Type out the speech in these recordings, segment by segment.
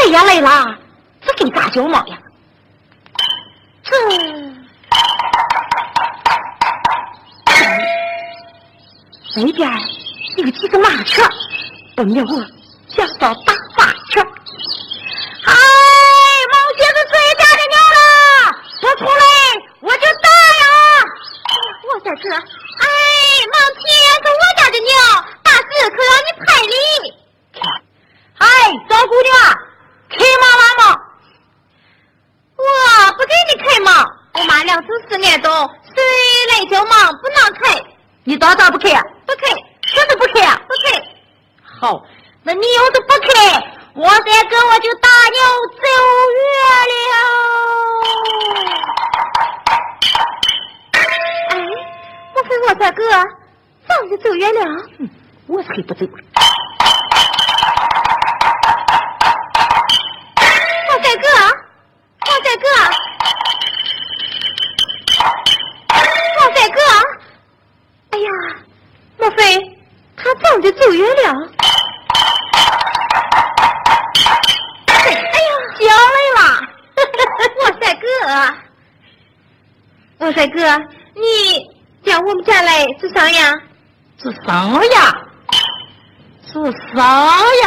也来了，这跟大脚猫呀。那边有几个马车，奔着我想到大马车。哎，毛鞋子最大的鸟了，我出来我就打呀！我在这，哎，毛鞋子我家的鸟，打死可让你赔礼。哎，小姑娘，开马完吗？我不给你开嘛，我妈2次4年都谁来叫忙不能开。你咋不开啊？不开，真的不开啊？不开。好，那你要是不开，我再跟我就大牛走远了。哎，莫非我大哥早就走远了？我才不走。我大哥。哎呀，莫非他早就走远了？哎呀，小来了！我帅哥，你叫我们家来做啥呀？做啥呀？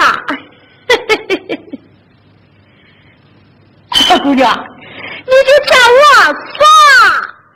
小姑娘，你就